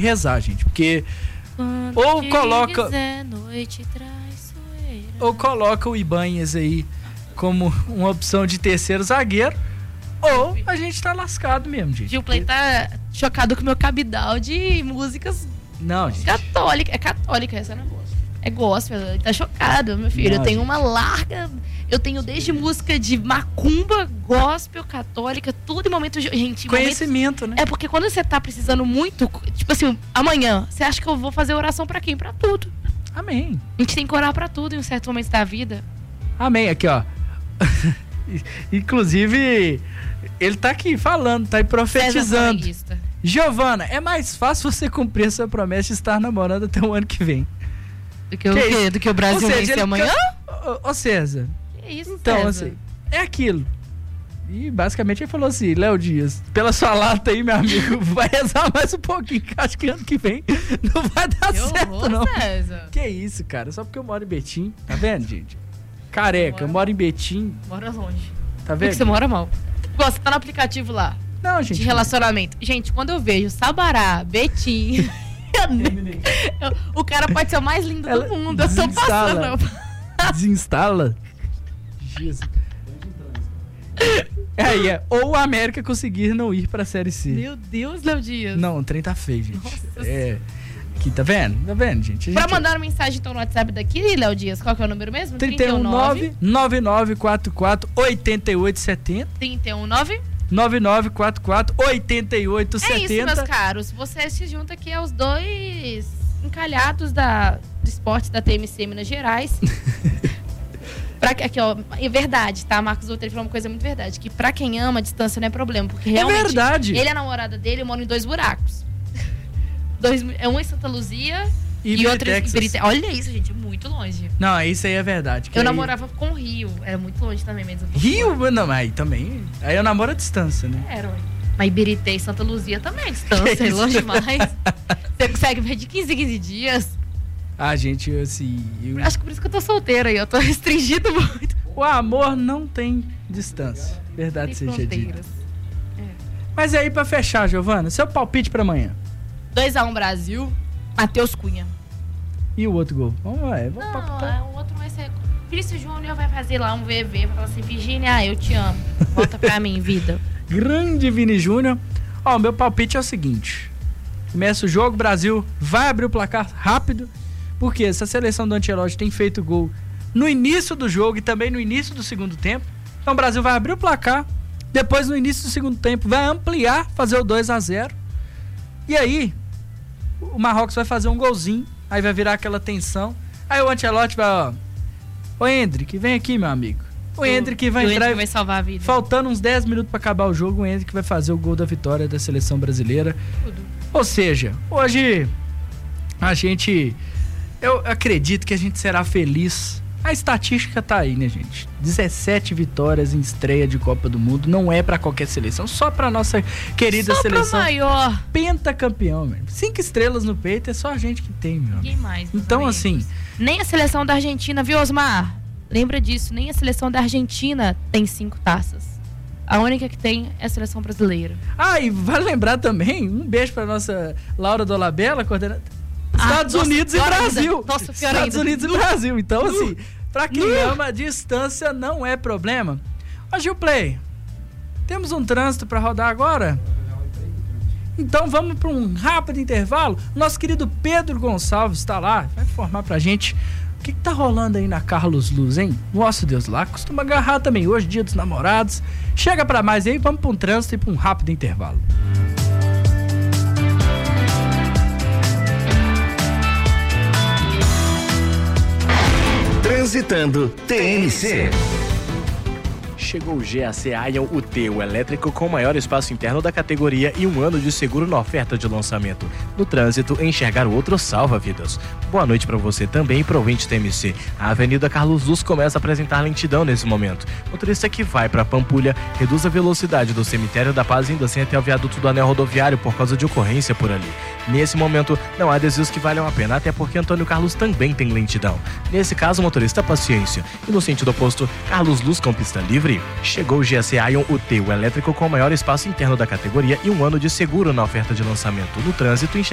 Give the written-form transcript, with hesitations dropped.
rezar, gente, porque ou coloca o Ibanez aí como uma opção de terceiro zagueiro, ou a gente tá lascado mesmo, gente. Gilplay tá chocado com o meu cabidal de músicas católica. É católica essa, né? É gospel, ele tá chocado, meu filho. Eu tenho uma larga... Eu tenho desde música de macumba, gospel, católica, tudo em momento... Gente, conhecimento, né? É porque quando você tá precisando muito... Tipo assim, amanhã, você acha que eu vou fazer oração pra quem? Pra tudo. Amém. A gente tem que orar pra tudo em um certo momento da vida. Amém. Aqui, ó. Inclusive, ele tá aqui falando, tá aí profetizando. Giovana, é mais fácil você cumprir a sua promessa de estar namorando até o ano que vem. Do que o quê? Do que o Brasil vencer amanhã? Ô César. Que isso, então, César? assim, é aquilo. E basicamente ele falou assim: Léo Dias, pela sua lata aí, meu amigo, vai rezar mais um pouquinho, que acho que ano que vem não vai dar certo, não. César. Que isso, cara? Só porque eu moro em Betim, tá vendo, gente? Careca, eu moro em Betim. Mora longe. Tá vendo? Porque você mora mal. Você tá no aplicativo lá. Não, gente. De relacionamento. Gente, quando eu vejo Sabará, Betim... o cara pode ser o mais lindo do mundo. Eu tô passando. Desinstala. Jesus. Aí ou a América conseguir não ir pra Série C. Meu Deus, Léo Dias. Não, o trem tá feio, gente. Aqui, tá vendo? Tá vendo, gente? Pra mandar uma mensagem então no WhatsApp daqui, Léo Dias, qual que é o número mesmo? 319-9944-8870. 319-9944-8870. É isso, meus caros. Você se junta aqui aos dois encalhados do esporte da TMC Minas Gerais. Aqui, ó, é verdade, tá? Marcos Outro falou uma coisa muito verdade, que pra quem ama, a distância não é problema, porque realmente... É verdade. Ele e a namorada dele moram em 2 buracos. Um em Santa Luzia e outro em Ibirité. Olha isso, gente, é muito longe. Não, isso aí é verdade. Eu namorava com o Rio, era muito longe também mesmo. Rio? Não, mas aí também... Aí eu namoro à distância, né? Mas Ibirité e Santa Luzia também é distância, é longe demais. Você consegue ver de 15 em 15 dias. Ah, gente, assim... Acho que por isso que eu tô solteira aí, eu tô restringido muito. O amor não tem distância, verdade seja dita. Mas aí, pra fechar, Giovana, seu palpite pra amanhã? 2-1 Brasil, Matheus Cunha. E o outro gol? O outro vai ser... Vinícius Júnior vai fazer lá um VV, vai falar assim: Virgínia, eu te amo. Volta pra mim, vida. Grande Vini Júnior. Ó, o meu palpite é o seguinte: começa o jogo, o Brasil vai abrir o placar rápido, porque essa seleção do Ancelotti tem feito gol no início do jogo e também no início do segundo tempo. Então o Brasil vai abrir o placar, depois no início do segundo tempo vai ampliar, fazer o 2-0. E aí o Marrocos vai fazer um golzinho, aí vai virar aquela tensão. Aí o Ancelotti vai, ô Endrick, vem aqui, meu amigo. O Endrick vai entrar, vai salvar a vida. Faltando uns 10 minutos pra acabar o jogo, o Endrick vai fazer o gol da vitória da seleção brasileira. Tudo. Ou seja, hoje eu acredito que a gente será feliz. A estatística tá aí, né, gente? 17 vitórias em estreia de Copa do Mundo. Não é pra qualquer seleção, só pra nossa querida seleção. Só maior. Pentacampeão, velho. 5 estrelas no peito é só a gente que tem, meu. Ninguém mais. Então, assim... Nem a seleção da Argentina, viu, Osmar? Lembra disso, nem a seleção da Argentina tem 5 taças. A única que tem é a seleção brasileira. Ah, e vale lembrar também, um beijo pra nossa Laura Dolabella, coordenadora... Estados Unidos e Brasil. Nossa, Estados Unidos e Brasil. Então, assim, pra quem ama, a distância não é problema. Ó, Gilplay, temos um trânsito pra rodar agora? Então vamos pra um rápido intervalo. Nosso querido Pedro Gonçalves está lá, vai informar pra gente o que tá rolando aí na Carlos Luz, hein? Nossa Deus, lá costuma agarrar também hoje, dia dos namorados. Chega pra mais aí, vamos pra um trânsito e pra um rápido intervalo. Transitando TMC. Chegou o GAC Ion UT, o elétrico com maior espaço interno da categoria e 1 ano de seguro na oferta de lançamento. No trânsito, enxergar o outro salva vidas. Boa noite para você também e para o ouvinte TMC. A Avenida Carlos Luz começa a apresentar lentidão nesse momento. Motorista que vai para Pampulha, reduz a velocidade do Cemitério da Paz indo assim até o viaduto do Anel Rodoviário por causa de ocorrência por ali. Nesse momento, não há desvios que valham a pena, até porque Antônio Carlos também tem lentidão. Nesse caso, motorista, paciência. E no sentido oposto, Carlos Luz com pista livre. Chegou o GAC Ion UT, o elétrico com maior espaço interno da categoria e 1 ano de seguro na oferta de lançamento. No trânsito,